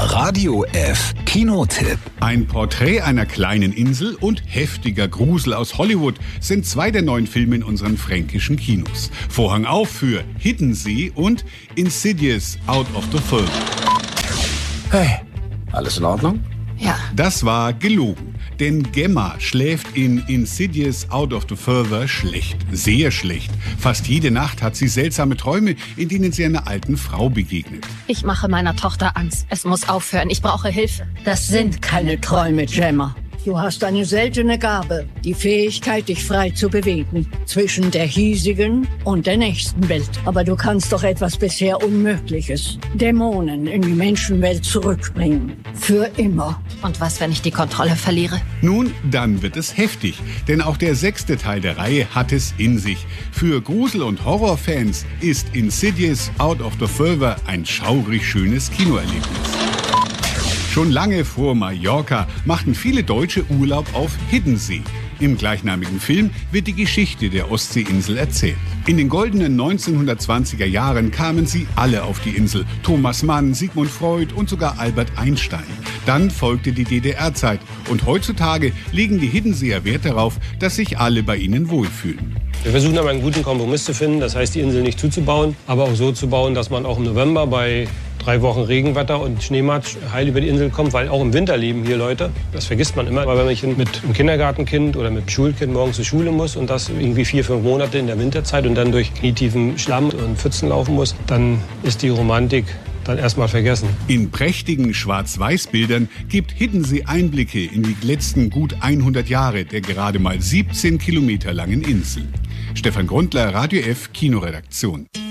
Radio F Kinotipp. Ein Porträt einer kleinen Insel und heftiger Grusel aus Hollywood sind zwei der neuen Filme in unseren fränkischen Kinos. Vorhang auf für Hiddensee und Insidious Out of the Further. Hey, alles in Ordnung? Ja. Das war gelogen. Denn Gemma schläft in Insidious Out of the Further schlecht. Sehr schlecht. Fast jede Nacht hat sie seltsame Träume, in denen sie einer alten Frau begegnet. Ich mache meiner Tochter Angst. Es muss aufhören. Ich brauche Hilfe. Das sind keine Träume, Gemma. Du hast eine seltene Gabe, die Fähigkeit, dich frei zu bewegen, zwischen der hiesigen und der nächsten Welt. Aber du kannst doch etwas bisher Unmögliches: Dämonen in die Menschenwelt zurückbringen. Für immer. Und was, wenn ich die Kontrolle verliere? Nun, dann wird es heftig, denn auch der 6. Teil der Reihe hat es in sich. Für Grusel- und Horrorfans ist Insidious Out of the Further ein schaurig schönes Kinoerlebnis. Schon lange vor Mallorca machten viele Deutsche Urlaub auf Hiddensee. Im gleichnamigen Film wird die Geschichte der Ostseeinsel erzählt. In den goldenen 1920er Jahren kamen sie alle auf die Insel. Thomas Mann, Sigmund Freud und sogar Albert Einstein. Dann folgte die DDR-Zeit und heutzutage legen die Hiddenseer Wert darauf, dass sich alle bei ihnen wohlfühlen. Wir versuchen aber einen guten Kompromiss zu finden, das heißt die Insel nicht zuzubauen, aber auch so zu bauen, dass man auch im November bei 3 Wochen Regenwetter und Schneematsch heil über die Insel kommt, weil auch im Winter leben hier Leute. Das vergisst man immer, weil wenn ich mit einem Kindergartenkind oder mit einem Schulkind morgens zur Schule muss und das irgendwie 4-5 Monate in der Winterzeit und dann durch knietiefen Schlamm und Pfützen laufen muss, dann ist die Romantik dann erstmal vergessen. In prächtigen Schwarz-Weiß-Bildern gibt Hiddensee Einblicke in die letzten gut 100 Jahre der gerade mal 17 Kilometer langen Insel. Stefan Grundler, Radio F Kinoredaktion.